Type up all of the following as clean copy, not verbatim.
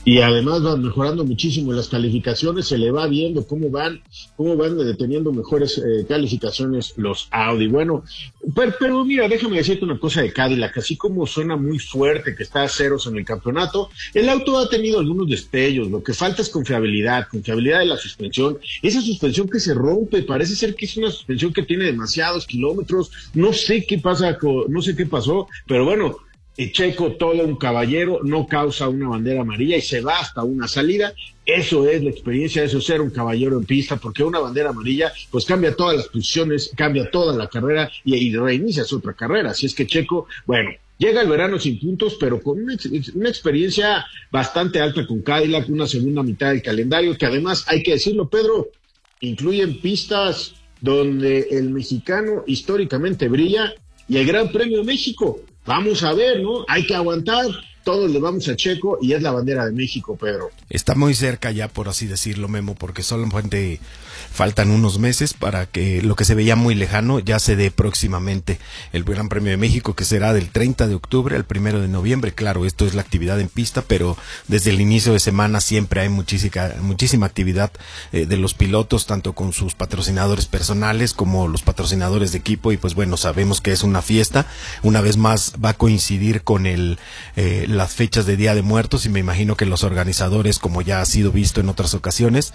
y además van mejorando muchísimo las calificaciones, se le va viendo cómo van teniendo mejores calificaciones los Audi. Bueno, pero mira, déjame decirte una cosa de Cadillac, así como suena muy fuerte que está a ceros en el campeonato, el auto ha tenido algunos destellos, lo que falta es confiabilidad de la suspensión, esa suspensión que se rompe, parece ser que es una suspensión que tiene demasiados kilómetros, no sé qué pasó, pero bueno, Checo, todo un caballero, no causa una bandera amarilla y se va hasta una salida. Eso es la experiencia, eso es ser un caballero en pista, porque una bandera amarilla pues cambia todas las posiciones, cambia toda la carrera y reinicias otra carrera. Así es que Checo, bueno, llega el verano sin puntos, pero con una experiencia bastante alta con Cadillac, una segunda mitad del calendario, que además, hay que decirlo, Pedro, incluyen pistas donde el mexicano históricamente brilla y el Gran Premio de México. Vamos a ver, ¿no? Hay que aguantar. Todos le vamos a Checo y es la bandera de México, Pedro. Está muy cerca ya, por así decirlo, Memo, porque solamente faltan unos meses para que lo que se veía muy lejano ya se dé próximamente. El Gran Premio de México, que será del 30 de octubre al 1 de noviembre. Claro, esto es la actividad en pista, pero desde el inicio de semana siempre hay muchísima actividad de los pilotos, tanto con sus patrocinadores personales como los patrocinadores de equipo, y pues bueno, sabemos que es una fiesta. Una vez más va a coincidir con las fechas de Día de Muertos, y me imagino que los organizadores, como ya ha sido visto en otras ocasiones,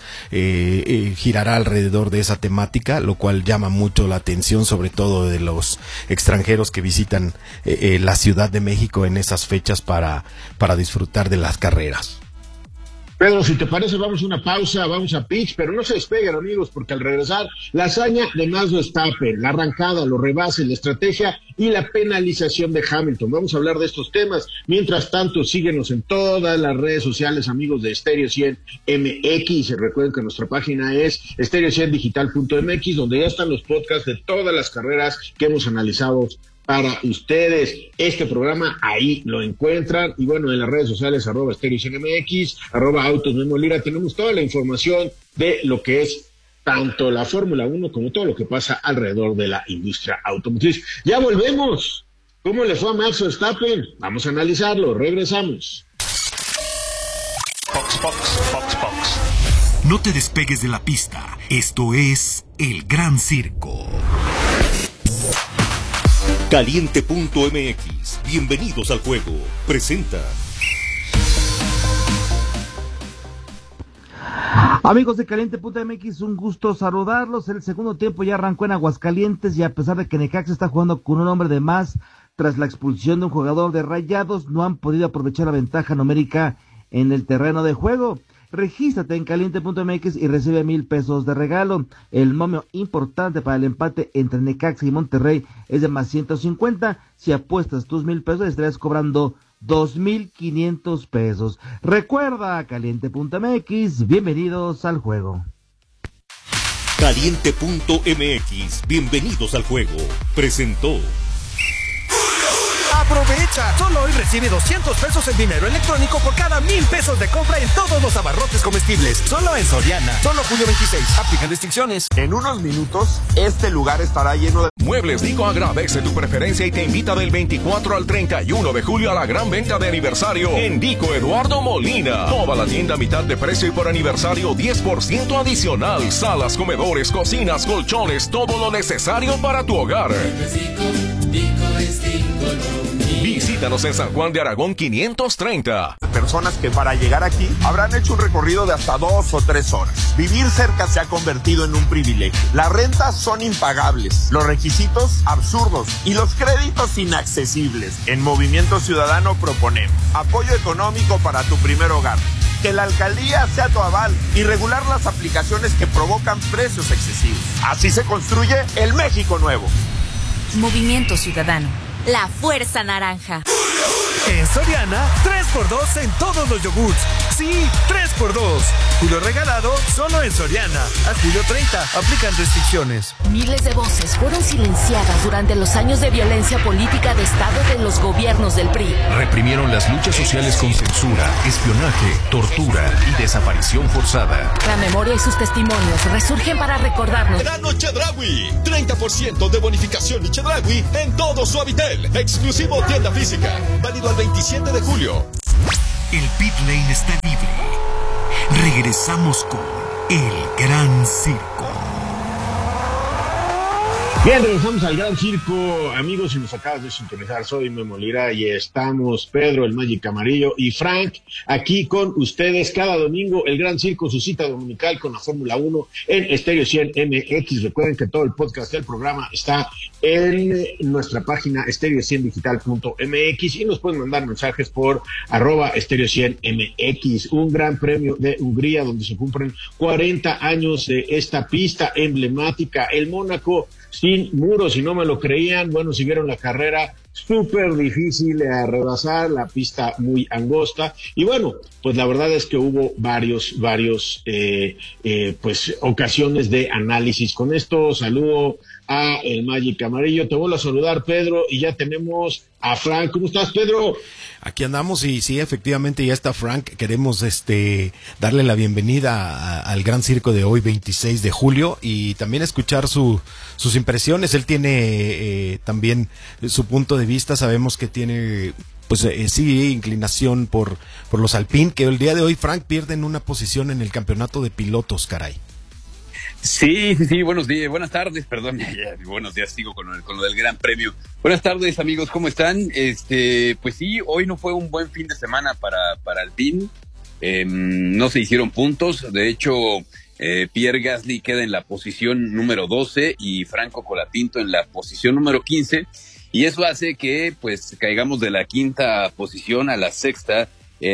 girará alrededor de esa temática, lo cual llama mucho la atención, sobre todo de los extranjeros que visitan la Ciudad de México en esas fechas para disfrutar de las carreras. Pedro, si te parece, vamos a una pausa, vamos a pitch, pero no se despeguen, amigos, porque al regresar, la hazaña de Max Verstappen, la arrancada, los rebases, la estrategia y la penalización de Hamilton. Vamos a hablar de estos temas. Mientras tanto, síguenos en todas las redes sociales, amigos de Stereo 100 MX. Recuerden que nuestra página es stereo100digital.mx, donde ya están los podcasts de todas las carreras que hemos analizado para ustedes. Este programa ahí lo encuentran, y bueno, en las redes sociales @Stereo100MX, @AutosMemoLira, tenemos toda la información de lo que es tanto la Fórmula 1 como todo lo que pasa alrededor de la industria automotriz. Ya volvemos. ¿Cómo le fue a Max Verstappen? Vamos a analizarlo, regresamos. Fox. No te despegues de la pista. Esto es El Gran Circo. Caliente.mx, bienvenidos al juego, presenta. Amigos de Caliente.mx, un gusto saludarlos. El segundo tiempo ya arrancó en Aguascalientes, y a pesar de que Necaxa está jugando con un hombre de más tras la expulsión de un jugador de Rayados, no han podido aprovechar la ventaja numérica en el terreno de juego. Regístrate en Caliente.mx y recibe $1,000 de regalo. El momio importante para el empate entre Necaxa y Monterrey es de más 150. Si apuestas tus $1,000, estarás cobrando $2,500. Recuerda, Caliente.mx, bienvenidos al juego. Caliente.mx, bienvenidos al juego, presentó. ¡Aprovecha! Solo hoy recibe $200 en dinero electrónico por cada $1,000 de compra en todos los abarrotes comestibles. Solo en Soriana. Solo julio 26. Aplican restricciones. En unos minutos, este lugar estará lleno de... Muebles Dico agradece tu preferencia y te invita del 24 al 31 de julio a la gran venta de aniversario en Dico Eduardo Molina. Toda la tienda a mitad de precio y por aniversario 10% adicional. Salas, comedores, cocinas, colchones, todo lo necesario para tu hogar. Visítanos en San Juan de Aragón 530. Personas que para llegar aquí habrán hecho un recorrido de hasta 2 o 3 horas. Vivir cerca se ha convertido en un privilegio. Las rentas son impagables, los requisitos absurdos y los créditos inaccesibles. En Movimiento Ciudadano proponemos apoyo económico para tu primer hogar, que la alcaldía sea tu aval y regular las aplicaciones que provocan precios excesivos. Así se construye el México nuevo. Movimiento Ciudadano. La fuerza naranja. En Soriana, 3x2 en todos los yogurts. Sí, 3x2. Julio regalado solo en Soriana. A julio 30. Aplican restricciones. Miles de voces fueron silenciadas durante los años de violencia política de Estado de los gobiernos del PRI. Reprimieron las luchas sociales con censura, espionaje, tortura y desaparición forzada. La memoria y sus testimonios resurgen para recordarnos. Verano Chedraui, 30% de bonificación y Chedraui en todo Suavitel. Exclusivo tienda física. Válido al 27 de julio. El pit lane está libre. Regresamos con El Gran Circo. Bien, regresamos al Gran Circo, amigos, si nos acabas de sintonizar, soy Memo Lira y estamos Pedro, el Magic Amarillo, y Frank, aquí con ustedes cada domingo, el Gran Circo, su cita dominical con la Fórmula 1 en Estéreo 100 MX. Recuerden que todo el podcast del programa está en nuestra página estereo100digital.mx y nos pueden mandar mensajes por @estereo100mx. Un Gran Premio de Hungría donde se cumplen 40 años de esta pista emblemática, el Mónaco sin muros. Si no me lo creían, bueno, si vieron la carrera, súper difícil de rebasar, la pista muy angosta, y bueno, pues la verdad es que hubo varios pues ocasiones de análisis. Con esto saludo a el Magic Amarillo, te vuelvo a saludar, Pedro, y ya tenemos a Frank. ¿Cómo estás, Pedro? Aquí andamos y sí, efectivamente ya está Frank. Queremos darle la bienvenida al Gran Circo de hoy, 26 de julio, y también escuchar sus impresiones. Él tiene también su punto de vista. Sabemos que tiene pues sí, inclinación por los Alpine, que el día de hoy, Frank, pierden una posición en el campeonato de pilotos, caray. Sí, buenos días, buenas tardes, perdón, buenos días, sigo con lo del Gran Premio. Buenas tardes, amigos, ¿cómo están? Pues sí, hoy no fue un buen fin de semana para Alpine, no se hicieron puntos, de hecho, Pierre Gasly queda en la posición número 12 y Franco Colapinto en la posición número 15, y eso hace que, pues, caigamos de la quinta posición a la sexta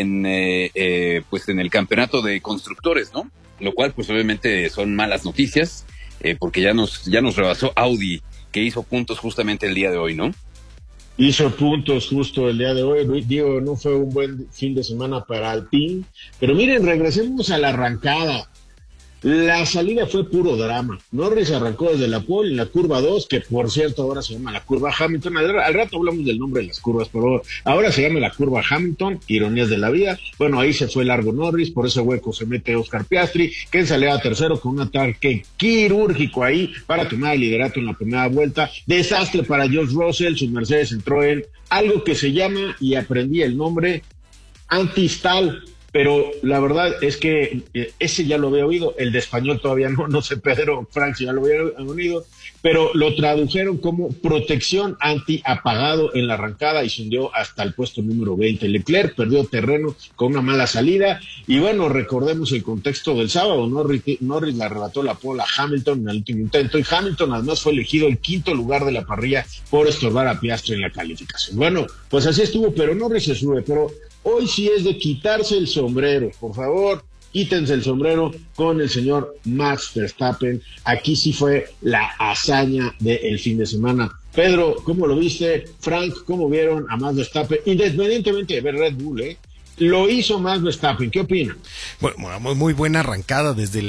pues, en el campeonato de constructores, ¿no? Lo cual, pues, obviamente son malas noticias, porque ya nos rebasó Audi, que hizo puntos justamente el día de hoy, ¿no? Hizo puntos justo el día de hoy. Digo, no fue un buen fin de semana para Alpine, pero miren, regresemos a la arrancada. La salida fue puro drama. Norris arrancó desde la pole en la curva 2, que por cierto ahora se llama la curva Hamilton. Al rato hablamos del nombre de las curvas, pero ahora se llama la curva Hamilton, ironías de la vida. Bueno, ahí se fue largo Norris, por ese hueco se mete Oscar Piastri, que salió a tercero con un ataque quirúrgico ahí para tomar el liderato en la primera vuelta. Desastre para George Russell, su Mercedes entró en algo que se llama, y aprendí el nombre, anti-stall. Pero la verdad es que ese ya lo había oído, el de español todavía no sé, Pedro, Frank, si ya lo había oído, pero lo tradujeron como protección anti-apagado en la arrancada y se hundió hasta el puesto número 20. Leclerc perdió terreno con una mala salida, y bueno, recordemos el contexto del sábado. Norris le arrebató la pole a Hamilton en el último intento, y Hamilton además fue elegido el quinto lugar de la parrilla por estorbar a Piastri en la calificación. Bueno, pues así estuvo, pero Norris se sube, pero hoy sí es de quitarse el sombrero, por favor, quítense el sombrero con el señor Max Verstappen. Aquí sí fue la hazaña del fin de semana. Pedro, ¿cómo lo viste? Frank, ¿cómo vieron a Max Verstappen? Independientemente de ver Red Bull, lo hizo Max Verstappen. ¿Qué opinan? Bueno, muy buena arrancada desde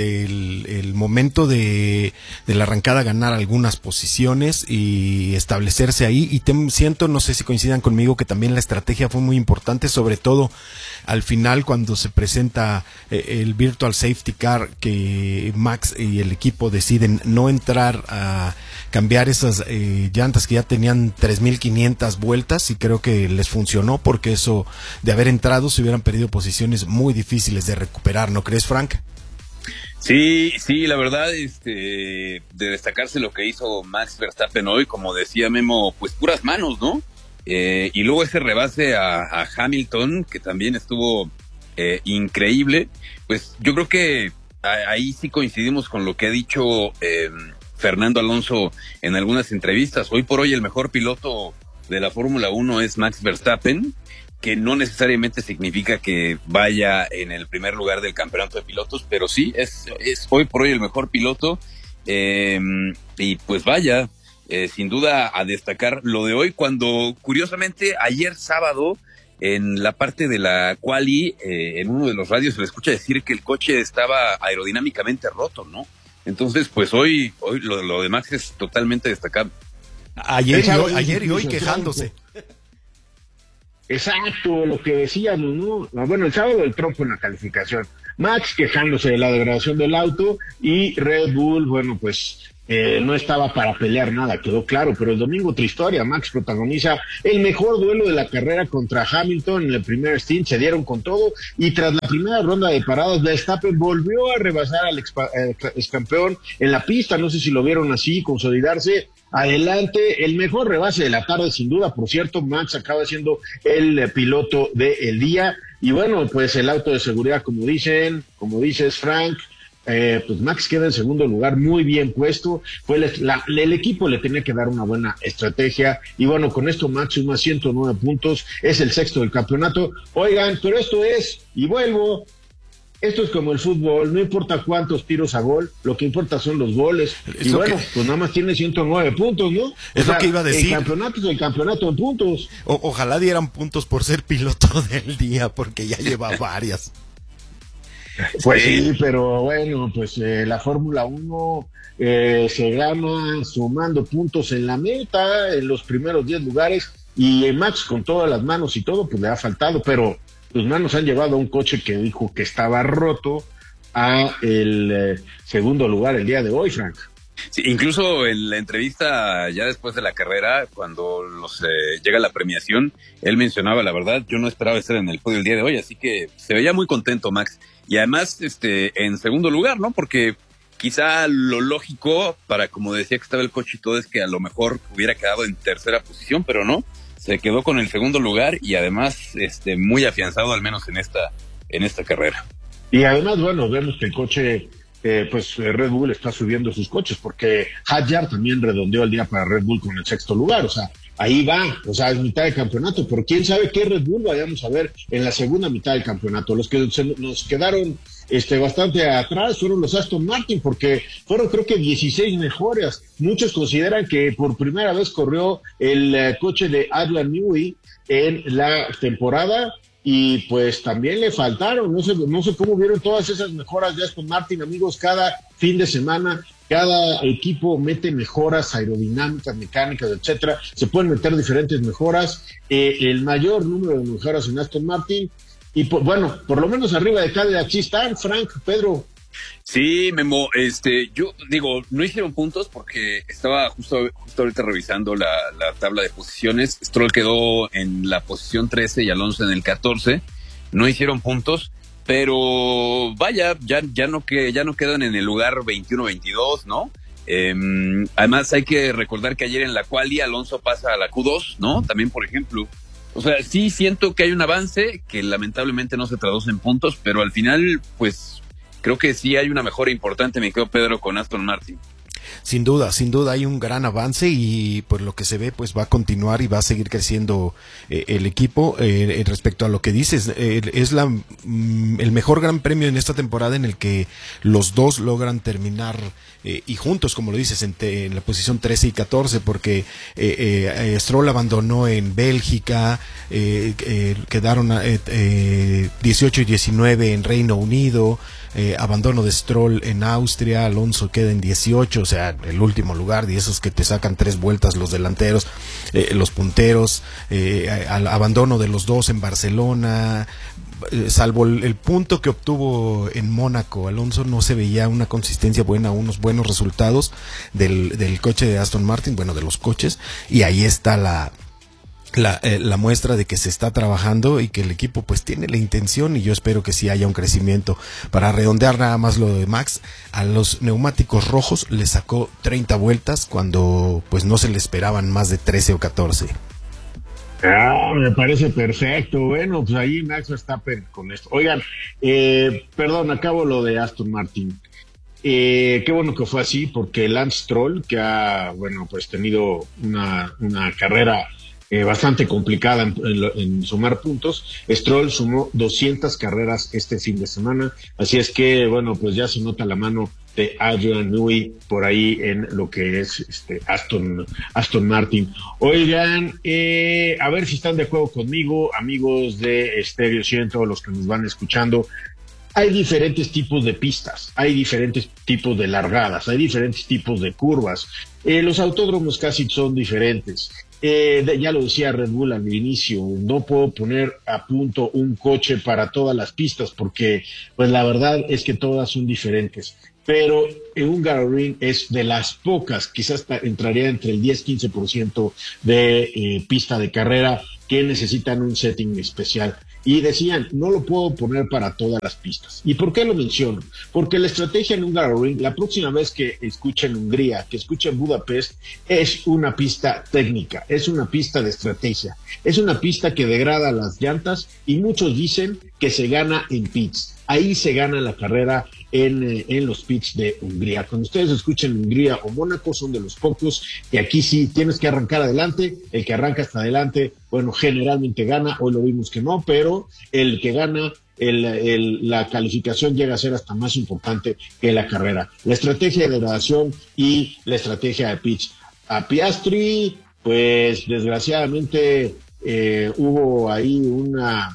el momento de la arrancada, ganar algunas posiciones y establecerse ahí, y siento, no sé si coincidan conmigo, que también la estrategia fue muy importante, sobre todo al final cuando se presenta el Virtual Safety Car, que Max y el equipo deciden no entrar a cambiar esas llantas que ya tenían 3.500 vueltas, y creo que les funcionó, porque eso de haber entrado se hubieran perdido posiciones muy difíciles de recuperar, ¿no crees, Frank? Sí, la verdad, de destacarse lo que hizo Max Verstappen hoy, como decía Memo, pues puras manos, ¿no? Y luego ese rebase a Hamilton, que también estuvo increíble. Pues yo creo que ahí sí coincidimos con lo que ha dicho Fernando Alonso en algunas entrevistas. Hoy por hoy el mejor piloto de la Fórmula 1 es Max Verstappen, que no necesariamente significa que vaya en el primer lugar del campeonato de pilotos, pero sí es hoy por hoy el mejor piloto, y pues vaya, sin duda a destacar lo de hoy, cuando curiosamente ayer sábado en la parte de la quali, en uno de los radios se le escucha decir que el coche estaba aerodinámicamente roto, ¿no? Entonces pues hoy lo de Max es totalmente destacable. Ayer y hoy quejándose. Exacto, lo que decíamos, ¿no? Bueno, el sábado el trompo en la calificación. Max quejándose de la degradación del auto y Red Bull, bueno, pues no estaba para pelear nada, quedó claro, pero el domingo otra historia. Max protagoniza el mejor duelo de la carrera contra Hamilton en el primer stint, se dieron con todo y tras la primera ronda de paradas, Verstappen volvió a rebasar al ex campeón en la pista, no sé si lo vieron así, consolidarse adelante, el mejor rebase de la tarde sin duda. Por cierto, Max acaba siendo el piloto del día y bueno, pues el auto de seguridad, como dices Frank, pues Max queda en segundo lugar, muy bien puesto. Fue el equipo le tenía que dar una buena estrategia y bueno, con esto Max suma 109 puntos, es el sexto del campeonato. Oigan, pero esto es como el fútbol, no importa cuántos tiros a gol, lo que importa son los goles. Y bueno, pues nada más tiene 109 puntos, ¿no? Es lo que iba a decir. El campeonato es el campeonato en puntos. Ojalá dieran puntos por ser piloto del día, porque ya lleva varias. Pues sí, pero bueno, pues la Fórmula 1 se gana sumando puntos en la meta, en los primeros 10 lugares, y Max con todas las manos y todo, pues le ha faltado, pero sus manos han llevado a un coche que dijo que estaba roto a el segundo lugar el día de hoy, Frank. Sí, incluso en la entrevista ya después de la carrera, cuando llega la premiación, él mencionaba, la verdad, yo no esperaba estar en el podio el día de hoy, así que se veía muy contento Max. Y además, en segundo lugar, ¿no? Porque quizá lo lógico, para como decía que estaba el coche y todo, es que a lo mejor hubiera quedado en tercera posición, pero no, se quedó con el segundo lugar y además muy afianzado, al menos en esta carrera. Y además, bueno, vemos que el coche, pues Red Bull está subiendo sus coches, porque Hadjar también redondeó el día para Red Bull con el sexto lugar, o sea, ahí va, o sea, es mitad de campeonato, pero quién sabe qué Red Bull vayamos a ver en la segunda mitad del campeonato. Los que nos quedaron bastante atrás fueron los Aston Martin, porque fueron creo que 16 mejoras. Muchos consideran que por primera vez corrió el coche de Adrian Newey en la temporada, y pues también le faltaron, no sé cómo vieron todas esas mejoras de Aston Martin, amigos. Cada fin de semana cada equipo mete mejoras aerodinámicas, mecánicas, etcétera, se pueden meter diferentes mejoras, el mayor número de mejoras en Aston Martin, y bueno, por lo menos arriba de Cadillac sí están, Frank, Pedro. Sí, Memo, yo digo, no hicieron puntos porque estaba justo ahorita revisando la tabla de posiciones. Stroll quedó en la posición 13 y Alonso en el 14, no hicieron puntos, pero vaya, ya no quedan en el lugar 21-22, ¿no? Además hay que recordar que ayer en la quali Alonso pasa a la Q2, ¿no? También, por ejemplo. O sea, sí siento que hay un avance que lamentablemente no se traduce en puntos, pero al final, pues, creo que sí hay una mejora importante, me quedo Pedro, con Aston Martin. Sin duda hay un gran avance y pues lo que se ve pues va a continuar y va a seguir creciendo el equipo. Respecto a lo que dices, es el mejor gran premio en esta temporada en el que los dos logran terminar y juntos, como lo dices, en la posición 13 y 14, porque Stroll abandonó en Bélgica, quedaron 18 y 19 en Reino Unido, abandono de Stroll en Austria, Alonso queda en 18, o sea, el último lugar, de esos que te sacan 3 vueltas los delanteros, los punteros, al abandono de los dos en Barcelona, salvo el punto que obtuvo en Mónaco, Alonso no se veía una consistencia buena, unos buenos resultados del coche de Aston Martin, bueno, de los coches, y ahí está la muestra de que se está trabajando y que el equipo pues tiene la intención, y yo espero que sí haya un crecimiento. Para redondear nada más lo de Max, a los neumáticos rojos le sacó 30 vueltas cuando pues no se le esperaban más de 13 o 14. Me parece perfecto. Bueno, pues ahí Max Verstappen con esto. Oigan, perdón, acabo lo de Aston Martin. Qué bueno que fue así, porque Lance Stroll, que ha, bueno, pues tenido una carrera bastante complicada en sumar puntos. Stroll sumó 200 carreras este fin de semana, así es que, bueno, pues ya se nota la mano de Adrian Newey por ahí en lo que es Aston Martin. Oigan, a ver si están de acuerdo conmigo, amigos de Stereo 100, todos los que nos van escuchando. Hay diferentes tipos de pistas, hay diferentes tipos de largadas, hay diferentes tipos de curvas. Los autódromos casi son diferentes. Ya lo decía Red Bull al inicio, no puedo poner a punto un coche para todas las pistas porque pues la verdad es que todas son diferentes. Pero en Hungaroring es de las pocas, quizás entraría entre el 10-15% de pista de carrera que necesitan un setting especial. Y decían, no lo puedo poner para todas las pistas. ¿Y por qué lo menciono? Porque la estrategia en Hungaroring, la próxima vez que escuchen Hungría, que escuchen Budapest, es una pista técnica, es una pista de estrategia, es una pista que degrada las llantas y muchos dicen que se gana en pits. Ahí se gana la carrera en los pits de Hungría. Cuando ustedes escuchen Hungría o Mónaco, son de los pocos que aquí sí tienes que arrancar adelante. El que arranca hasta adelante, bueno, generalmente gana. Hoy lo vimos que no, pero el que gana, la calificación llega a ser hasta más importante que la carrera. La estrategia de degradación y la estrategia de pits. A Piastri, pues desgraciadamente hubo ahí una...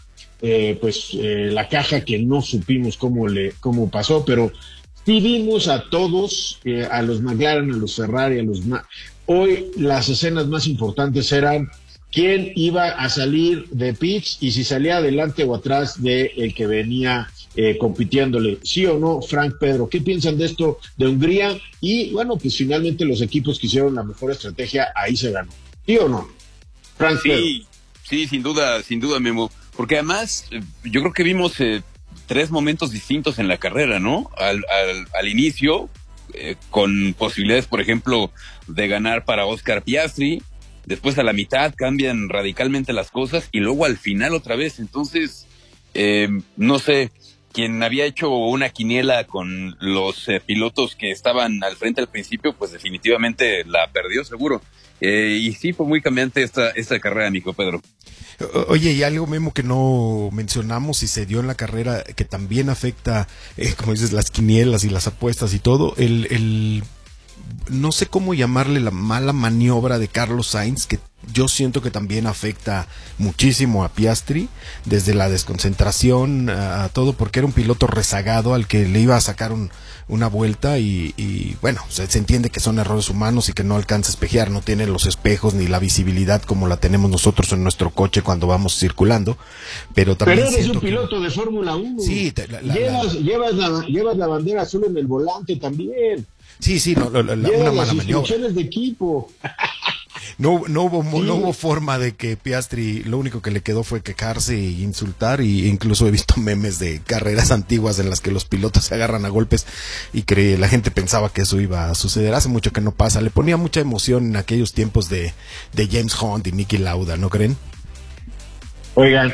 la caja que no supimos cómo pasó, pero sí vimos a todos, a los McLaren, a los Ferrari, hoy las escenas más importantes eran quién iba a salir de pits y si salía adelante o atrás de el que venía compitiéndole, sí o no. Frank, Pedro, ¿qué piensan de esto de Hungría? Y bueno, pues finalmente los equipos que hicieron la mejor estrategia, ahí se ganó, ¿sí o no? Frank, sí, Pedro. Sí, sin duda, Memo. Porque además, yo creo que vimos 3 momentos distintos en la carrera, ¿no? Al inicio, con posibilidades, por ejemplo, de ganar para Oscar Piastri. Después a la mitad cambian radicalmente las cosas y luego al final otra vez. Entonces, no sé, quien había hecho una quiniela con los pilotos que estaban al frente al principio, pues definitivamente la perdió seguro. Y sí, fue muy cambiante esta carrera, amigo Pedro. Oye, y algo, Memo, que no mencionamos y se dio en la carrera, que también afecta, como dices, las quinielas y las apuestas y todo, no sé cómo llamarle, la mala maniobra de Carlos Sainz, que yo siento que también afecta muchísimo a Piastri, desde la desconcentración a todo, porque era un piloto rezagado al que le iba a sacar una vuelta y bueno, se entiende que son errores humanos y que no alcanza a espejear, no tiene los espejos ni la visibilidad como la tenemos nosotros en nuestro coche cuando vamos circulando, pero también eres un piloto de Fórmula 1. Sí, llevas la bandera azul en el volante también. Sí, una mala maniobra. De equipo. No hubo forma de que Piastri, lo único que le quedó fue quejarse e insultar, y incluso he visto memes de carreras antiguas en las que los pilotos se agarran a golpes y que la gente pensaba que eso iba a suceder. Hace mucho que no pasa. Le ponía mucha emoción en aquellos tiempos de James Hunt y Niki Lauda, ¿no creen? Oigan,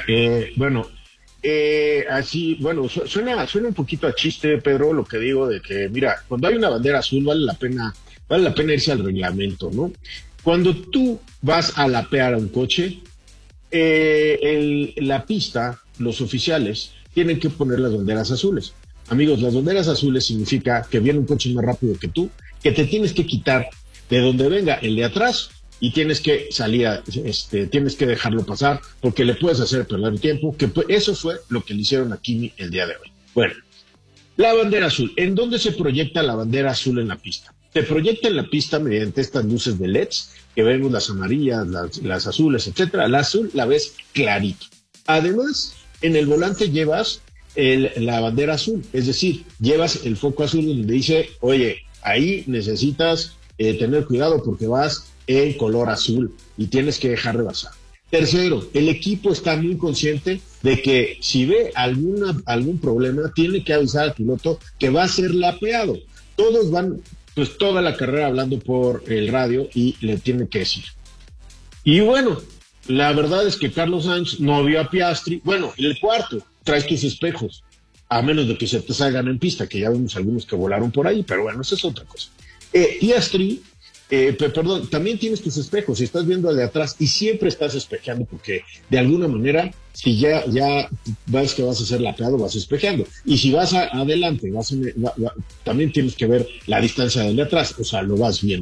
así, bueno, suena un poquito a chiste, Pedro, lo que digo de que, mira, cuando hay una bandera azul vale la pena irse al reglamento, ¿no? Cuando tú vas a lapear a un coche, la pista, los oficiales, tienen que poner las banderas azules. Amigos, las banderas azules significa que viene un coche más rápido que tú, que te tienes que quitar de donde venga el de atrás y tienes que salir, tienes que dejarlo pasar porque le puedes hacer perder tiempo, que eso fue lo que le hicieron a Kimi el día de hoy. Bueno, la bandera azul. ¿En dónde se proyecta la bandera azul en la pista? Se proyecta en la pista mediante estas luces de LEDs, que vemos las amarillas, las azules, etcétera. La azul la ves clarito. Además, en el volante llevas la bandera azul, es decir, llevas el foco azul donde dice, oye, ahí necesitas tener cuidado porque vas en color azul y tienes que dejar rebasar. Tercero, el equipo está muy consciente de que si ve algún problema, tiene que avisar al piloto que va a ser lapeado. Todos van, pues toda la carrera hablando por el radio y le tienen que decir. Y bueno, la verdad es que Carlos Sainz no vio a Piastri. Bueno, el cuarto, traes tus espejos, a menos de que se te salgan en pista, que ya vimos algunos que volaron por ahí, pero bueno, eso es otra cosa. Piastri, también tienes tus espejos, si estás viendo al de atrás y siempre estás espejeando, porque de alguna manera, si ya ves que vas a ser lapeado, vas espejeando. Y si vas adelante, también tienes que ver la distancia del de atrás, o sea, lo vas viendo.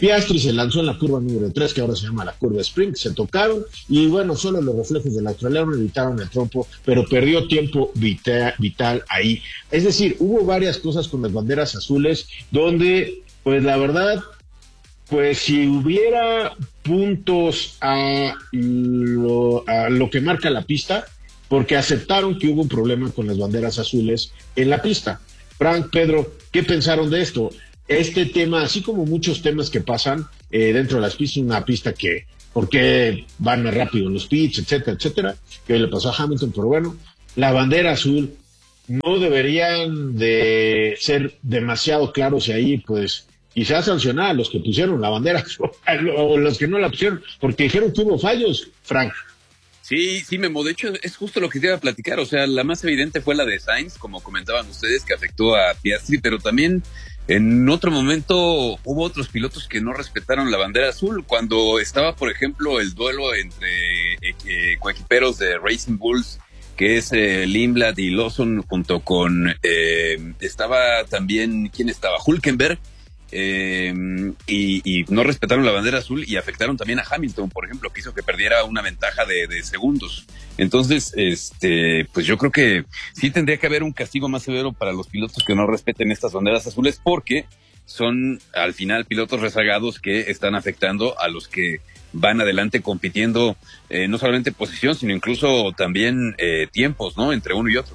Piastri se lanzó en la curva número 3, que ahora se llama la curva sprint, se tocaron y bueno, solo los reflejos del australiano evitaron el trompo, pero perdió tiempo vital ahí. Es decir, hubo varias cosas con las banderas azules donde, pues la verdad, pues si hubiera puntos a lo que marca la pista, porque aceptaron que hubo un problema con las banderas azules en la pista. Frank, Pedro, ¿qué pensaron de esto? Este tema, así como muchos temas que pasan dentro de las pistas, una pista que, ¿por qué van más rápido en los pits, etcétera, etcétera? Que le pasó a Hamilton, pero bueno, la bandera azul no deberían de ser demasiado claros y ahí, pues, quizás sancionar a los que pusieron la bandera o los que no la pusieron, porque dijeron que hubo fallos, Frank. Sí, Memo, de hecho es justo lo que te iba a platicar, o sea, la más evidente fue la de Sainz, como comentaban ustedes, que afectó a Piastri, pero también en otro momento hubo otros pilotos que no respetaron la bandera azul, cuando estaba, por ejemplo, el duelo entre coequiperos de Racing Bulls, que es Lindblad y Lawson, junto con, estaba también, ¿quién estaba? Hülkenberg. Y no respetaron la bandera azul y afectaron también a Hamilton, por ejemplo, que hizo que perdiera una ventaja de segundos. Entonces, pues yo creo que sí tendría que haber un castigo más severo para los pilotos que no respeten estas banderas azules, porque son al final pilotos rezagados que están afectando a los que van adelante compitiendo, no solamente posición, sino incluso también tiempos, ¿no? Entre uno y otro.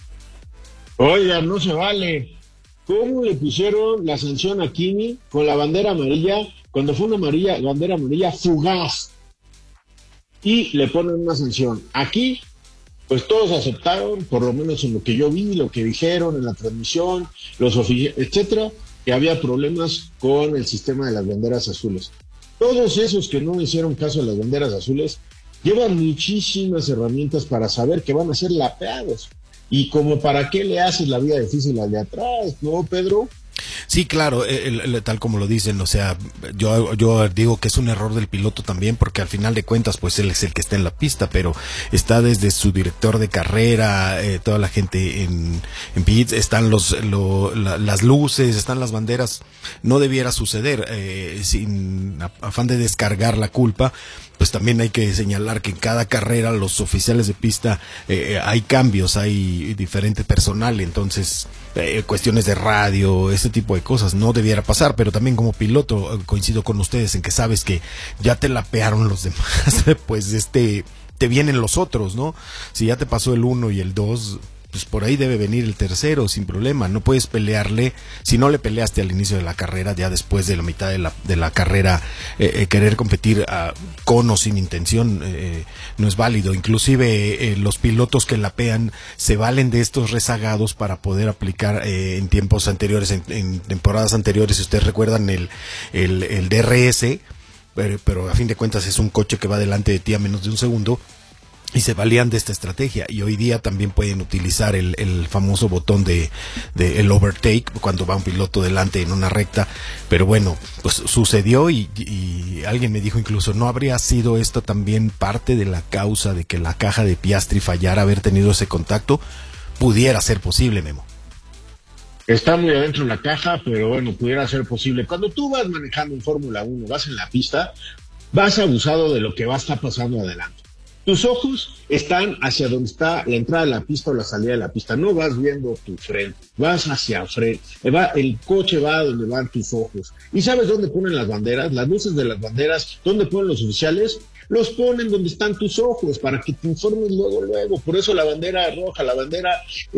Oiga, no se vale. ¿Cómo le pusieron la sanción a Kimi con la bandera amarilla cuando fue una bandera amarilla fugaz? Y le ponen una sanción. Aquí, pues todos aceptaron, por lo menos en lo que yo vi, lo que dijeron en la transmisión, los oficiales, etcétera, que había problemas con el sistema de las banderas azules. Todos esos que no hicieron caso a las banderas azules llevan muchísimas herramientas para saber que van a ser lapeados. Y como para qué le haces la vida difícil al de atrás, ¿no, Pedro? Sí, claro, tal como lo dicen, o sea, yo digo que es un error del piloto también, porque al final de cuentas, pues él es el que está en la pista, pero está desde su director de carrera, toda la gente en pits, están las luces, están las banderas. No debiera suceder, sin afán de descargar la culpa. Pues también hay que señalar que en cada carrera los oficiales de pista hay cambios, hay diferente personal, entonces cuestiones de radio, ese tipo de cosas no debiera pasar, pero también como piloto coincido con ustedes en que sabes que ya te lapearon los demás, pues te vienen los otros, ¿no? Si ya te pasó el 1 y el 2, pues por ahí debe venir el tercero sin problema. No puedes pelearle, si no le peleaste al inicio de la carrera, ya después de la mitad de la carrera, querer competir con o sin intención no es válido. Inclusive los pilotos que lapean se valen de estos rezagados para poder aplicar en tiempos anteriores, en temporadas anteriores, si ustedes recuerdan el DRS, pero a fin de cuentas es un coche que va delante de ti a menos de un segundo. Y se valían de esta estrategia, y hoy día también pueden utilizar el famoso botón de el overtake cuando va un piloto delante en una recta. Pero bueno, pues sucedió y alguien me dijo incluso, ¿no habría sido esto también parte de la causa de que la caja de Piastri fallara, haber tenido ese contacto? Pudiera ser posible, Memo. Está muy adentro de la caja, pero bueno, pudiera ser posible. Cuando tú vas manejando en Fórmula 1, vas en la pista, vas abusado de lo que va a estar pasando adelante. Tus ojos están hacia donde está la entrada de la pista o la salida de la pista. No vas viendo tu frente, vas hacia frente. El coche va a donde van tus ojos. ¿Y sabes dónde ponen las banderas? Las luces de las banderas, ¿dónde ponen los oficiales? Los ponen donde están tus ojos para que te informes luego. Por eso la bandera roja, la bandera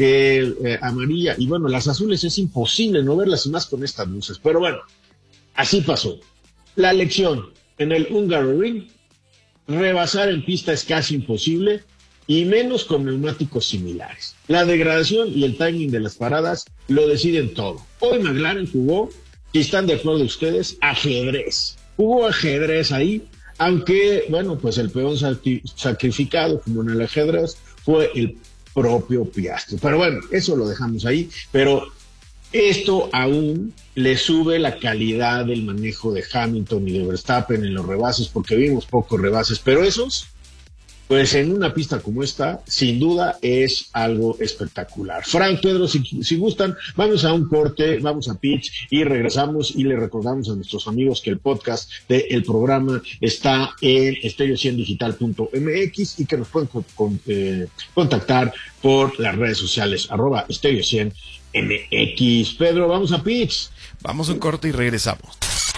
amarilla y bueno, las azules es imposible no verlas y más con estas luces. Pero bueno, así pasó. La lección en el Hungaroring: rebasar en pista es casi imposible, y menos con neumáticos similares. La degradación y el timing de las paradas lo deciden todo. Hoy McLaren jugó, si están de acuerdo ustedes, ajedrez. Jugó ajedrez ahí, aunque, bueno, pues el peón sacrificado, como en el ajedrez, fue el propio Piastri. Pero bueno, eso lo dejamos ahí, pero esto aún le sube la calidad del manejo de Hamilton y de Verstappen en los rebases, porque vimos pocos rebases, pero esos pues en una pista como esta, sin duda es algo espectacular. Frank, Pedro, si gustan, vamos a un corte, vamos a pitch y regresamos y le recordamos a nuestros amigos que el podcast del programa está en stereo100digital.mx y que nos pueden contactar por las redes sociales, @stereo100mx. Pedro, vamos a pitch. Vamos a un corte y regresamos.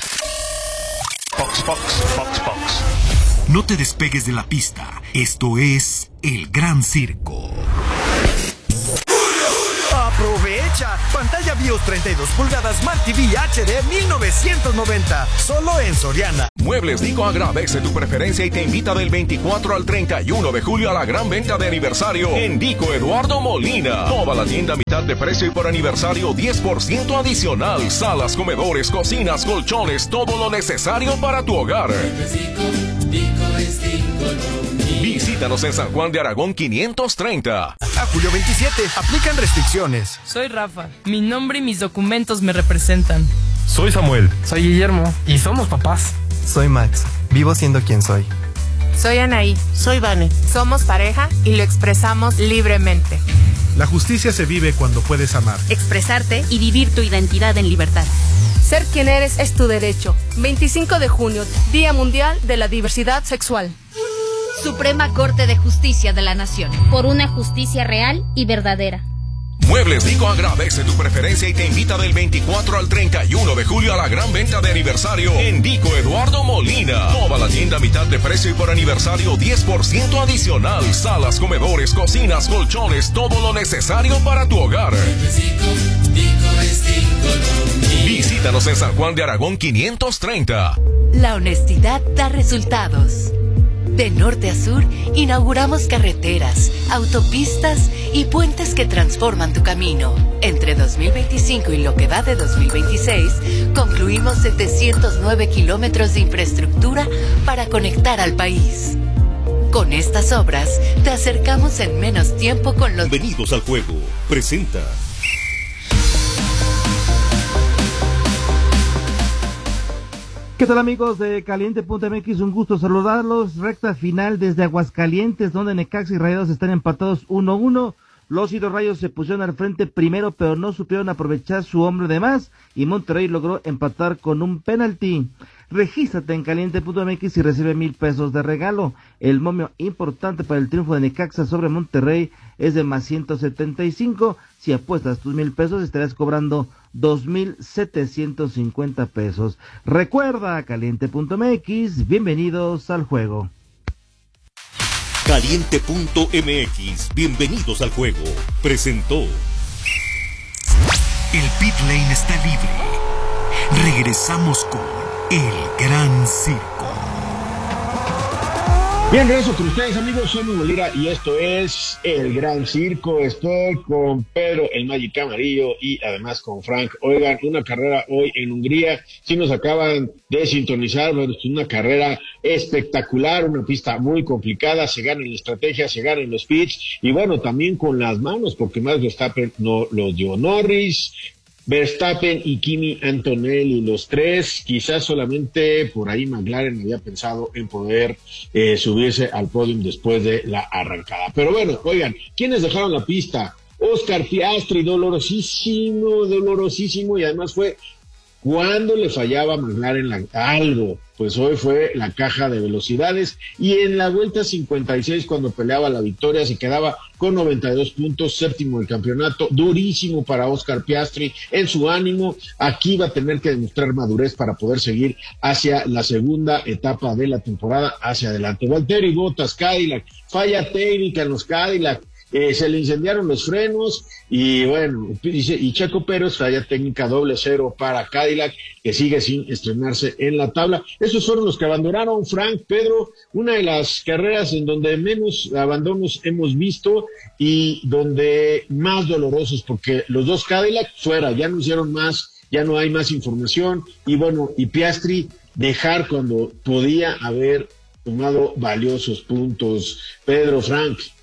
Fox. No te despegues de la pista. Esto es El Gran Circo. ¡Aprovecha! Pantalla BIOS 32 pulgadas Smart TV HD 1990. Solo en Soriana. Muebles Dico agradece tu preferencia y te invita del 24 al 31 de julio a la gran venta de aniversario en Dico Eduardo Molina. Toda la tienda a mitad de precio y por aniversario 10% adicional. Salas, comedores, cocinas, colchones, todo lo necesario para tu hogar. Visítanos en San Juan de Aragón 530. A julio 27, aplican restricciones. Soy Rafa. Mi nombre y mis documentos me representan. Soy Samuel. Soy Guillermo. Y somos papás. Soy Max. Vivo siendo quien soy. Soy Anaí. Soy Vane. Somos pareja y lo expresamos libremente. La justicia se vive cuando puedes amar, expresarte y vivir tu identidad en libertad. Ser quien eres es tu derecho. 25 de junio, Día Mundial de la Diversidad Sexual. Suprema Corte de Justicia de la Nación. Por una justicia real y verdadera. Muebles Dico agradece tu preferencia y te invita del 24 al 31 de julio a la gran venta de aniversario en Dico Eduardo Molina. Toda la tienda a mitad de precio y por aniversario 10% adicional. Salas, comedores, cocinas, colchones, todo lo necesario para tu hogar. Visítanos en San Juan de Aragón 530. La honestidad da resultados. De norte a sur, inauguramos carreteras, autopistas y puentes que transforman tu camino. Entre 2025 y lo que va de 2026, concluimos 709 kilómetros de infraestructura para conectar al país. Con estas obras, te acercamos en menos tiempo con los... Bienvenidos al juego. Presenta... ¿Qué tal, amigos de Caliente.mx? Un gusto saludarlos. Recta final desde Aguascalientes, donde Necaxa y Rayados están empatados 1-1. Los hidrorrayos se pusieron al frente primero, pero no supieron aprovechar su hombre de más, y Monterrey logró empatar con un penalti. Regístrate en Caliente.mx y recibe 1,000 pesos de regalo. El momio importante para el triunfo de Necaxa sobre Monterrey es de más 175. Si apuestas tus 1,000 pesos, estarás cobrando 2,750 pesos. Recuerda, Caliente.mx, bienvenidos al juego. Caliente.mx, bienvenidos al juego. Presentó. El pit lane está libre. Regresamos con El Gran Circo. Bien, regreso con ustedes, amigos. Soy Memo Lira y esto es El Gran Circo. Estoy con Pedro, el Magic Amarillo, y además con Frank. Oigan, una carrera hoy en Hungría. Sí nos acaban de sintonizar, bueno, es una carrera espectacular, una pista muy complicada. Se gana en la estrategia, se gana en los pits y bueno, también con las manos, porque Max Verstappen no los dio. Norris, Verstappen y Kimi Antonelli, los tres. Quizás solamente por ahí McLaren había pensado en poder subirse al podium después de la arrancada. Pero bueno, oigan, ¿quiénes dejaron la pista? Oscar Piastri, dolorosísimo, y además fue cuando le fallaba a McLaren algo. Pues hoy fue la caja de velocidades, y en la vuelta 56, cuando peleaba la victoria, se quedaba con 92 puntos, séptimo del campeonato. Durísimo para Oscar Piastri en su ánimo. Aquí va a tener que demostrar madurez para poder seguir hacia la segunda etapa de la temporada, hacia adelante. Valtteri Bottas, Cadillac, falla técnica en los Cadillac. Se le incendiaron los frenos y bueno, y Checo Pérez, falla técnica 0 para Cadillac, que sigue sin estrenarse en la tabla. Esos fueron los que abandonaron. Frank, Pedro, una de las carreras en donde menos abandonos hemos visto y donde más dolorosos, porque los dos Cadillac fuera, ya no hicieron más, ya no hay más información, y bueno, y Piastri dejar cuando podía haber tomado valiosos puntos. Pedro, Frank.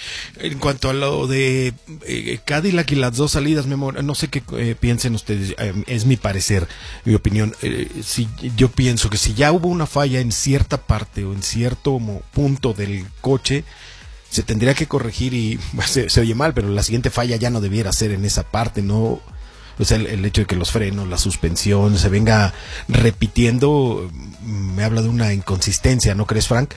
En cuanto a lo de Cadillac y las dos salidas, Memo, no sé qué piensen ustedes, es mi parecer, mi opinión. Si yo pienso que si ya hubo una falla en cierta parte o en cierto punto del coche, se tendría que corregir y se oye mal, pero la siguiente falla ya no debiera ser en esa parte, ¿no? O sea, el hecho de que los frenos, la suspensión se venga repitiendo, me habla de una inconsistencia, ¿no crees, Frank?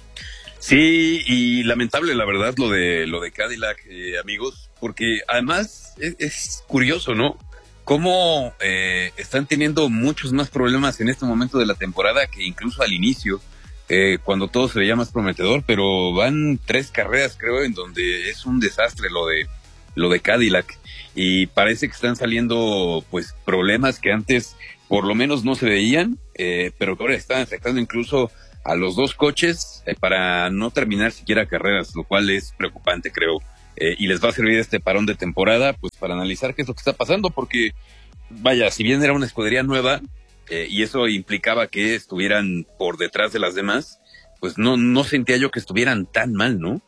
Sí, y lamentable la verdad lo de Cadillac, amigos, porque además es curioso, ¿no? Cómo están teniendo muchos más problemas en este momento de la temporada que incluso al inicio, cuando todo se veía más prometedor, pero van 3 carreras, creo, en donde es un desastre lo de Cadillac, y parece que están saliendo pues problemas que antes por lo menos no se veían, pero que ahora están afectando incluso a los 2 coches para no terminar siquiera carreras, lo cual es preocupante, creo, y les va a servir este parón de temporada pues para analizar qué es lo que está pasando, porque vaya, si bien era una escudería nueva, y eso implicaba que estuvieran por detrás de las demás, pues no sentía yo que estuvieran tan mal, ¿no?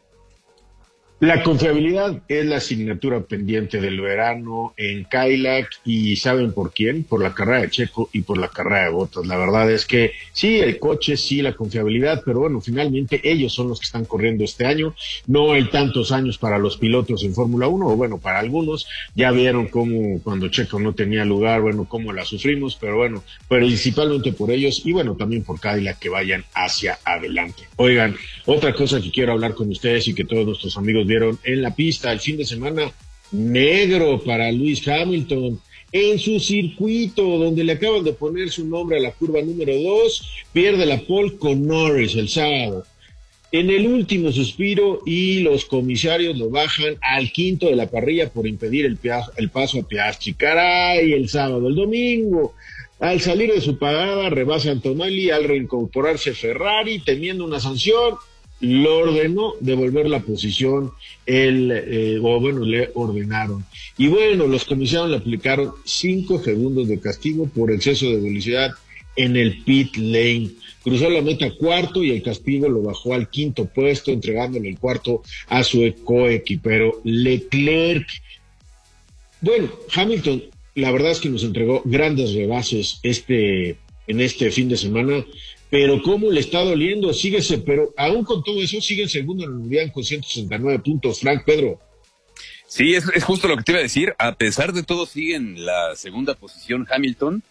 La confiabilidad es la asignatura pendiente del verano en Cadillac, y ¿saben por quién? Por la carrera de Checo y por la carrera de Bottas. La verdad es que sí, el coche, sí, la confiabilidad, pero bueno, finalmente ellos son los que están corriendo este año. No hay tantos años para los pilotos en Fórmula 1, o bueno, para algunos. Ya vieron cómo cuando Checo no tenía lugar, bueno, cómo la sufrimos, pero bueno, principalmente por ellos y bueno, también por Cadillac, que vayan hacia adelante. Oigan, otra cosa que quiero hablar con ustedes y que todos nuestros amigos vieron en la pista el fin de semana, negro para Lewis Hamilton en su circuito, donde le acaban de poner su nombre a la curva número 2, pierde la pole con Norris el sábado. En el último suspiro, y los comisarios lo bajan al quinto de la parrilla por impedir el paso a Piastri. Caray, el sábado. El domingo, al salir de su parada, rebasa a Antonelli. Al reincorporarse Ferrari, temiendo una sanción, lo ordenó devolver la posición, le ordenaron. Y bueno, los comisarios le aplicaron 5 segundos de castigo por exceso de velocidad en el pit lane. Cruzó la meta cuarto y el castigo lo bajó al quinto puesto, entregándole el cuarto a su coequipero Leclerc. Bueno, Hamilton, la verdad es que nos entregó grandes rebases en este fin de semana, pero cómo le está doliendo, pero aún con todo eso sigue en segundo en el mundial con 169 puntos, Frank, Pedro. Sí, es justo lo que te iba a decir, a pesar de todo sigue en la segunda posición Hamilton.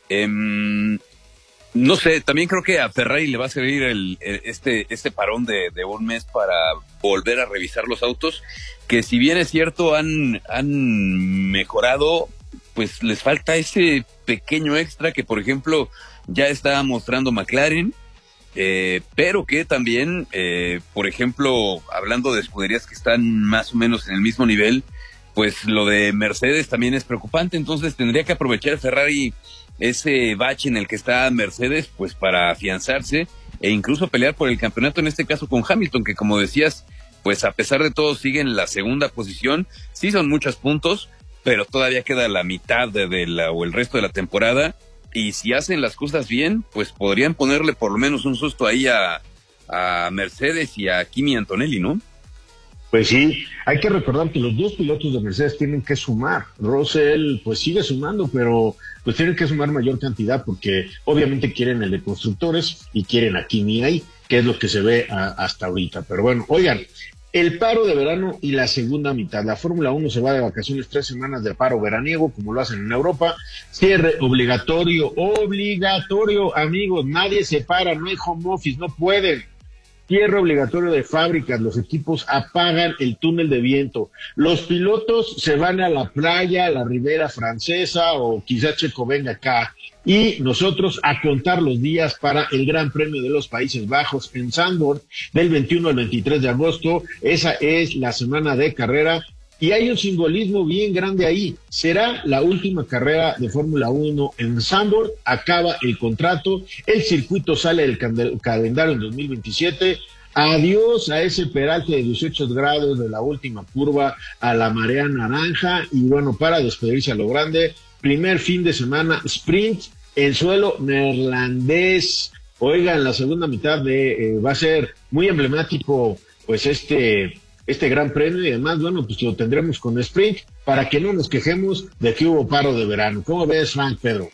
No sé, también creo que a Ferrari le va a servir este parón de un mes para volver a revisar los autos, que si bien es cierto han mejorado, pues les falta ese pequeño extra que, por ejemplo, ya está mostrando McLaren, pero que también, por ejemplo, hablando de escuderías que están más o menos en el mismo nivel, pues lo de Mercedes también es preocupante. Entonces tendría que aprovechar Ferrari ese bache en el que está Mercedes, pues para afianzarse e incluso pelear por el campeonato, en este caso con Hamilton, que como decías, pues a pesar de todo sigue en la segunda posición. Sí son muchos puntos, pero todavía queda la mitad o el resto de la temporada, y si hacen las cosas bien, pues podrían ponerle por lo menos un susto ahí a Mercedes y a Kimi Antonelli, ¿no? Pues sí, hay que recordar que los 2 pilotos de Mercedes tienen que sumar. Russell pues sigue sumando, pero pues tienen que sumar mayor cantidad, porque obviamente quieren el de constructores y quieren a Kimi ahí, que es lo que se ve hasta ahorita. Pero bueno, oigan, el paro de verano y la segunda mitad. La Fórmula 1 se va de vacaciones 3 semanas de paro veraniego, como lo hacen en Europa. Cierre obligatorio, amigos, nadie se para, no hay home office, no pueden. Cierre obligatorio de fábricas, los equipos apagan el túnel de viento, los pilotos se van a la playa, a la Ribera Francesa, o quizá Checo venga acá, y nosotros a contar los días para el Gran Premio de los Países Bajos en Zandvoort del 21 al 23 de agosto. Esa es la semana de carrera, y hay un simbolismo bien grande ahí. Será la última carrera de Fórmula 1 en Zandvoort, acaba el contrato, el circuito sale del calendario en 2027, adiós a ese peralte de 18 grados de la última curva a la marea naranja, y bueno, para despedirse a lo grande, primer fin de semana sprint en suelo neerlandés. Oigan, la segunda mitad va a ser muy emblemático, pues este gran premio, y además, bueno, pues lo tendremos con sprint para que no nos quejemos de que hubo paro de verano. ¿Cómo ves, Frank, Pedro?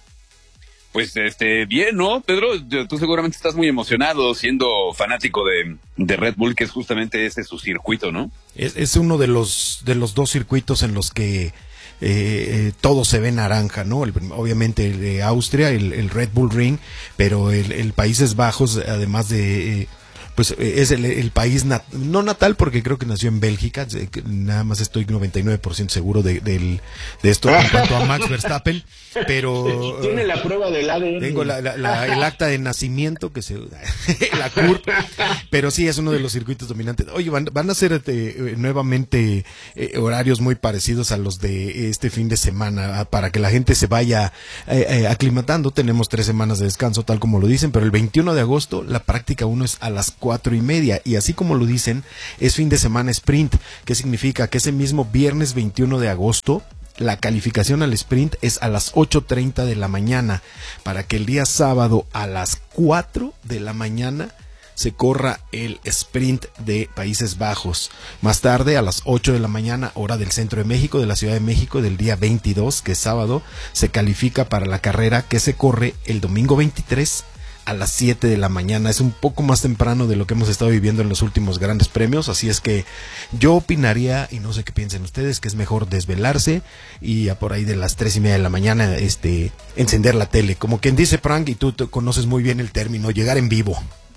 Pues bien, ¿no, Pedro? Tú seguramente estás muy emocionado siendo fanático de Red Bull, que es justamente ese su circuito, ¿no? Es uno de los dos circuitos en los que todo se ve naranja, ¿no? Obviamente el de Austria, el Red Bull Ring, pero el Países Bajos, además de pues es el país no natal, porque creo que nació en Bélgica, nada más estoy 99% seguro de esto en cuanto a Max Verstappen, pero tiene la prueba del ADN. Tengo el acta de nacimiento, que la CURP, pero sí es uno de los circuitos dominantes. Oye, van a ser nuevamente horarios muy parecidos a los de este fin de semana, para que la gente se vaya aclimatando. Tenemos 3 semanas de descanso, tal como lo dicen, pero el 21 de agosto la práctica 1 es a las 4:30, y así como lo dicen, es fin de semana sprint. ¿Qué significa? Que ese mismo viernes 21 de agosto la calificación al sprint es a las 8:30 de la mañana, para que el día sábado a las 4 de la mañana se corra el sprint de Países Bajos. Más tarde, a las 8 de la mañana, hora del centro de México, de la Ciudad de México, del día 22, que es sábado, se califica para la carrera que se corre el domingo 23 a las 7 de la mañana. Es un poco más temprano de lo que hemos estado viviendo en los últimos grandes premios, así es que yo opinaría, y no sé qué piensen ustedes, que es mejor desvelarse y a por ahí de las 3:30 de la mañana encender la tele, como quien dice, Frank, y tú conoces muy bien el término, llegar en vivo.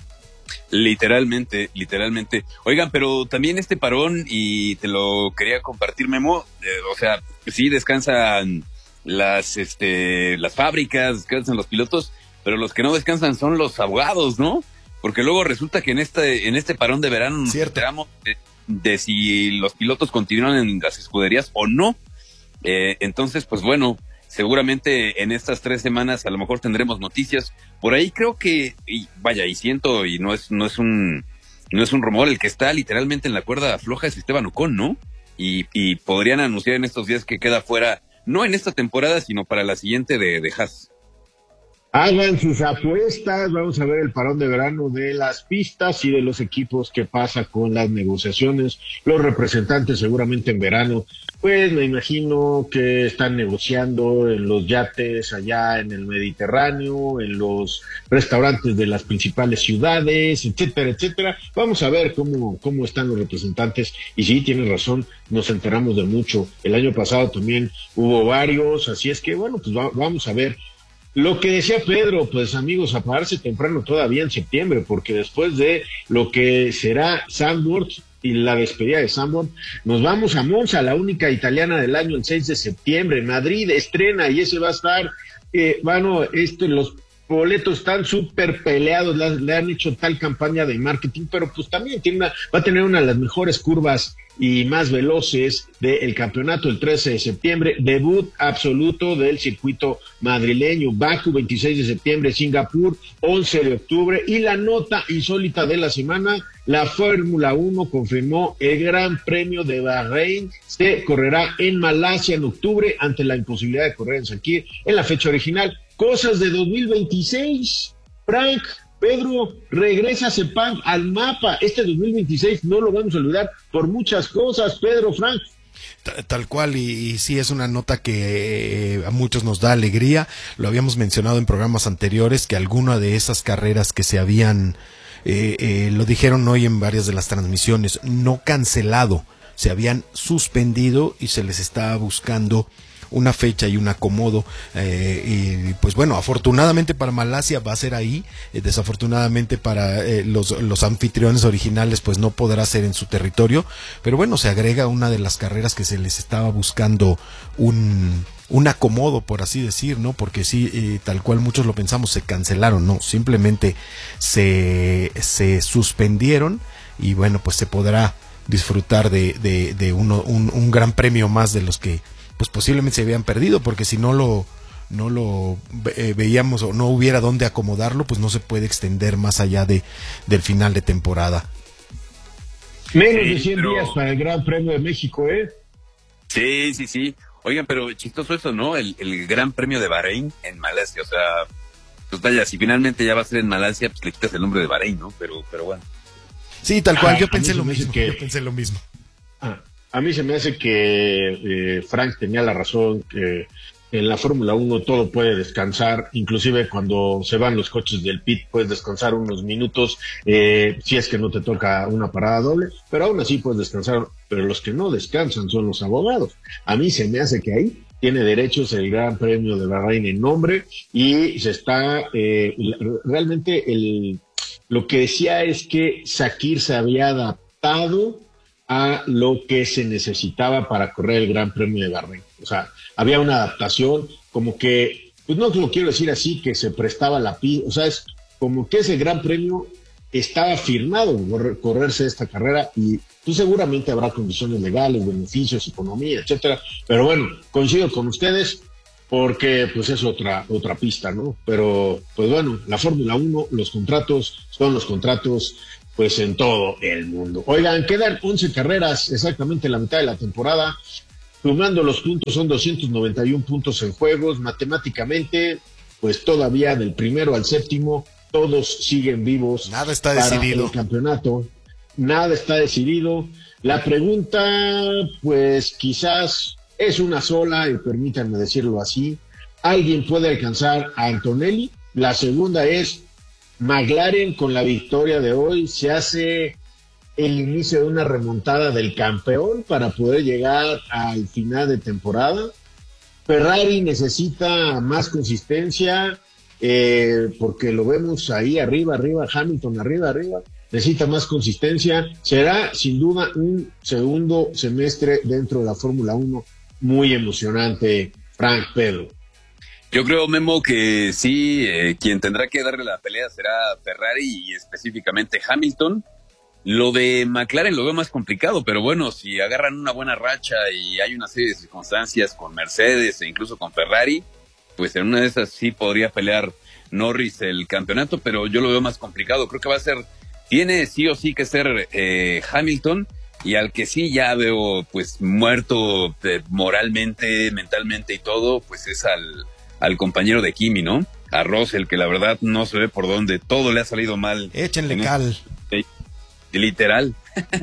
Literalmente. Oigan, pero también este parón, y te lo quería compartir, Memo, o sea, sí descansan las fábricas, descansan los pilotos, pero los que no descansan son los abogados, ¿no? Porque luego resulta que en este parón de verano nos enteramos de si los pilotos continúan en las escuderías o no. Entonces, pues bueno, seguramente en estas 3 semanas a lo mejor tendremos noticias. Por ahí creo que, y siento, y no es un rumor, el que está literalmente en la cuerda floja es Esteban Ocon, ¿no? Y podrían anunciar en estos días que queda fuera, no en esta temporada, sino para la siguiente de Haas. Hagan sus apuestas, vamos a ver el parón de verano de las pistas y de los equipos, qué pasa con las negociaciones. Los representantes seguramente en verano, pues me imagino que están negociando en los yates allá en el Mediterráneo, en los restaurantes de las principales ciudades, etcétera, etcétera. Vamos a ver cómo están los representantes, y sí, tienes razón, nos enteramos de mucho. El año pasado también hubo varios, así es que bueno, pues vamos a ver. Lo que decía Pedro, pues amigos, a pararse temprano todavía en septiembre, porque después de lo que será Zandvoort y la despedida de Zandvoort, nos vamos a Monza, la única italiana del año, el 6 de septiembre. Madrid estrena, y ese va a estar, los boletos están súper peleados, le han hecho tal campaña de marketing, pero pues también va a tener una de las mejores curvas y más veloces del campeonato el 13 de septiembre, debut absoluto del circuito madrileño. Bakú 26 de septiembre, Singapur 11 de octubre, y la nota insólita de la semana, la Fórmula 1 confirmó el Gran Premio de Bahrein, se correrá en Malasia en octubre ante la imposibilidad de correr en Sakir en la fecha original. Cosas de 2026, Frank, Pedro, regresa Sepang al mapa. Este 2026 no lo vamos a olvidar por muchas cosas, Pedro, Frank. Tal cual, y sí es una nota que a muchos nos da alegría. Lo habíamos mencionado en programas anteriores, que alguna de esas carreras que se habían, lo dijeron hoy en varias de las transmisiones, no cancelado, se habían suspendido y se les estaba buscando una fecha y un acomodo, y pues bueno, afortunadamente para Malasia va a ser ahí, desafortunadamente para los anfitriones originales pues no podrá ser en su territorio, pero bueno, se agrega una de las carreras que se les estaba buscando un acomodo, por así decir, ¿no? Porque sí, tal cual muchos lo pensamos, se cancelaron, no, simplemente se suspendieron, y bueno, pues se podrá disfrutar de un gran premio más de los que pues posiblemente se habían perdido, porque si no lo veíamos o no hubiera dónde acomodarlo, pues no se puede extender más allá del final de temporada. Menos de 100 días para el Gran Premio de México, ¿eh? Sí. Oigan, pero chistoso eso, ¿no? El Gran Premio de Bahrein en Malasia, o sea, pues vaya, si finalmente ya va a ser en Malasia, pues le quitas el nombre de Bahrein, ¿no? Pero bueno. Sí, tal cual, yo pensé lo mismo. A mí se me hace que Frank tenía la razón, que en la Fórmula 1 todo puede descansar, inclusive cuando se van los coches del pit puedes descansar unos minutos, si es que no te toca una parada doble, pero aún así puedes descansar, pero los que no descansan son los abogados. A mí se me hace que ahí tiene derechos el Gran Premio de Bahrein en nombre y se está, realmente lo que decía es que Sakir se había adaptado a lo que se necesitaba para correr el Gran Premio de Bahrein. O sea, había una adaptación, como que, pues no lo quiero decir así, que se prestaba la pista, o sea, es como que ese Gran Premio estaba firmado correrse esta carrera y pues seguramente habrá condiciones legales, beneficios, economía, etcétera. Pero bueno, coincido con ustedes porque pues es otra pista, ¿no? Pero pues bueno, la Fórmula 1, los contratos son los contratos pues en todo el mundo. Oigan, quedan 11 carreras, exactamente la mitad de la temporada. Sumando los puntos son 291 puntos en juegos. Matemáticamente, pues todavía del primero al séptimo, todos siguen vivos. Nada está decidido. El campeonato. Nada está decidido. La pregunta, pues quizás es una sola, y permítanme decirlo así. ¿Alguien puede alcanzar a Antonelli? La segunda es, McLaren con la victoria de hoy se hace el inicio de una remontada del campeón para poder llegar al final de temporada. Ferrari necesita más consistencia, porque lo vemos ahí arriba, Hamilton arriba, necesita más consistencia. Será sin duda un segundo semestre dentro de la Fórmula 1 muy emocionante, Frank, Pedro. Yo creo, Memo, que sí, quien tendrá que darle la pelea será Ferrari y específicamente Hamilton. Lo de McLaren lo veo más complicado, pero bueno, si agarran una buena racha y hay una serie de circunstancias con Mercedes e incluso con Ferrari, pues en una de esas sí podría pelear Norris el campeonato, pero yo lo veo más complicado. Creo que tiene sí o sí que ser Hamilton, y al que sí ya veo pues muerto moralmente, mentalmente y todo, pues es al compañero de Kimi, ¿no? A Russell, que la verdad no se ve por dónde, todo le ha salido mal. Échenle cal. Literal.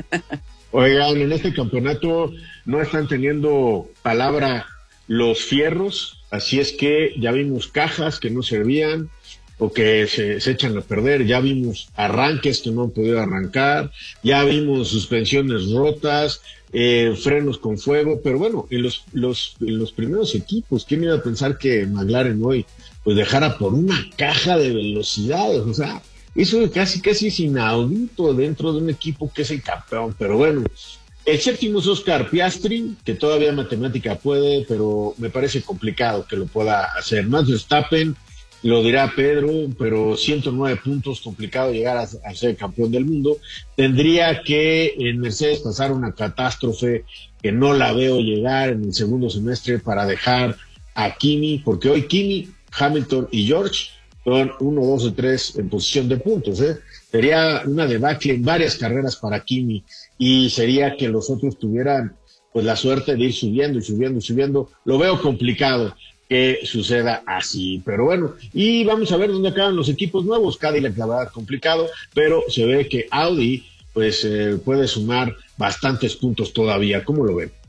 Oigan, en este campeonato no están teniendo palabra los fierros, así es que ya vimos cajas que no servían o que se echan a perder, ya vimos arranques que no han podido arrancar, ya vimos suspensiones rotas, frenos con fuego, pero bueno, en los primeros equipos, ¿quién iba a pensar que McLaren hoy pues dejara por una caja de velocidades? O sea, eso casi es inaudito dentro de un equipo que es el campeón, pero bueno. El séptimo es Oscar Piastri, que todavía matemática puede, pero me parece complicado que lo pueda hacer. Max Verstappen, lo dirá Pedro, pero 109 puntos, complicado llegar a ser campeón del mundo. Tendría que en Mercedes pasar una catástrofe que no la veo llegar en el segundo semestre para dejar a Kimi, porque hoy Kimi, Hamilton y George son 1, 2 o 3 en posición de puntos, Sería una debacle en varias carreras para Kimi y sería que los otros tuvieran pues la suerte de ir subiendo. Lo veo complicado que suceda así, pero bueno, y vamos a ver dónde acaban los equipos nuevos. Cadillac, la verdad, complicado, pero se ve que Audi pues puede sumar bastantes puntos todavía. ¿Cómo lo ven?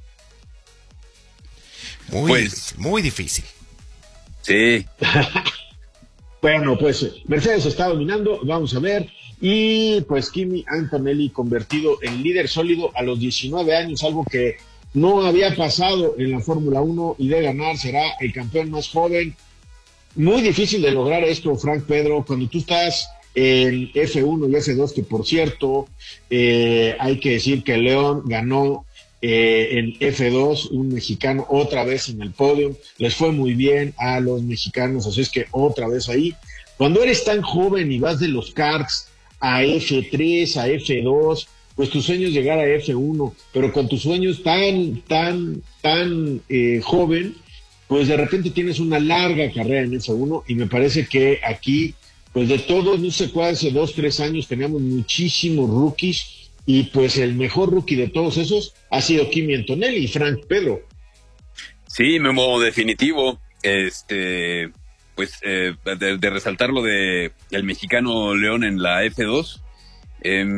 Muy difícil. Sí. Bueno, pues Mercedes está dominando, vamos a ver, y pues Kimi Antonelli convertido en líder sólido a los 19 años, algo que no había pasado en la Fórmula 1, y de ganar será el campeón más joven. Muy difícil de lograr esto, Frank, Pedro, cuando tú estás en F1 y F2, que por cierto, hay que decir que León ganó en F2, un mexicano otra vez en el podio, les fue muy bien a los mexicanos, así es que otra vez ahí. Cuando eres tan joven y vas de los karts a F3, a F2, pues tu sueño es llegar a F1, pero con tus sueños tan joven, pues de repente tienes una larga carrera en F1, y me parece que aquí, pues de todos, no sé cuál, hace 2-3 años teníamos muchísimos rookies, y pues el mejor rookie de todos esos ha sido Kimi Antonelli y Frank, Pedro. Sí, Memo, definitivo. Pues de resaltar lo de el mexicano León en la F2.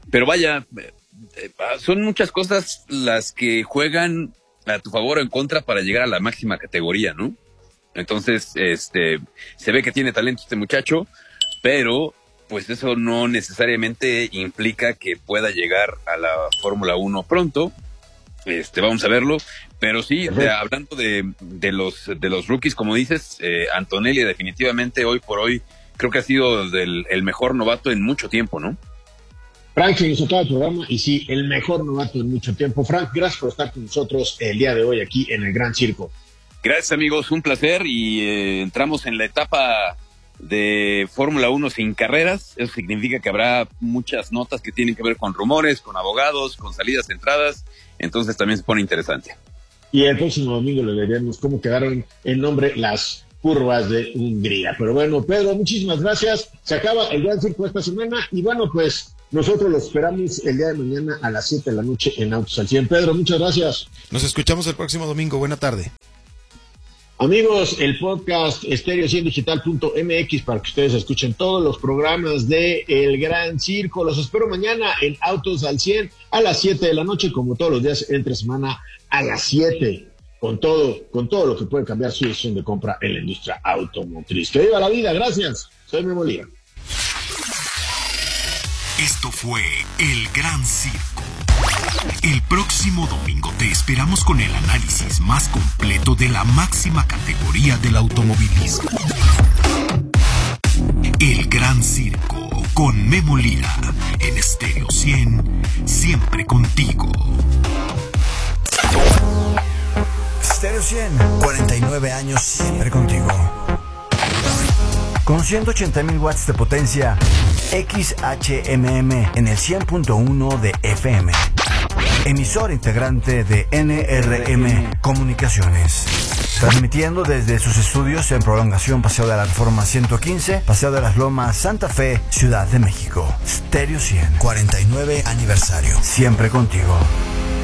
Pero vaya, son muchas cosas las que juegan a tu favor o en contra para llegar a la máxima categoría, ¿no? Entonces, se ve que tiene talento este muchacho, pero pues eso no necesariamente implica que pueda llegar a la Fórmula 1 pronto. Vamos a verlo, pero sí, hablando de los rookies, como dices, Antonelli definitivamente hoy por hoy creo que ha sido el mejor novato en mucho tiempo, ¿no? Frank, se nos acaba el programa y sí, el mejor novato en mucho tiempo. Frank, gracias por estar con nosotros el día de hoy aquí en el Gran Circo. Gracias, amigos, un placer, y entramos en la etapa de Fórmula 1 sin carreras. Eso significa que habrá muchas notas que tienen que ver con rumores, con abogados, con salidas, entradas, entonces también se pone interesante. Y el próximo domingo le veremos cómo quedaron en nombre las curvas de Hungría. Pero bueno, Pedro, muchísimas gracias. Se acaba el Gran Circo esta semana y bueno, pues nosotros los esperamos el día de mañana a las 7 de la noche en Autos al 100. Pedro, muchas gracias. Nos escuchamos el próximo domingo. Buena tarde. Amigos, el podcast Stereo100digital.mx para que ustedes escuchen todos los programas de El Gran Circo. Los espero mañana en Autos al 100 a las 7 de la noche, como todos los días entre semana a las 7, con todo lo que puede cambiar su decisión de compra en la industria automotriz. ¡Que viva la vida! Gracias. Soy Memo Lira. Esto fue El Gran Circo. El próximo domingo te esperamos con el análisis más completo de la máxima categoría del automovilismo. El Gran Circo con Memo Lira en Stereo 100, siempre contigo. Stereo 100, 49 años siempre contigo. Con 180,000 watts de potencia, XHMM en el 100.1 de FM. Emisor integrante de NRM Comunicaciones. Transmitiendo desde sus estudios en Prolongación Paseo de la Reforma 115, Paseo de las Lomas, Santa Fe, Ciudad de México. Stereo 100, 49 aniversario. Siempre contigo.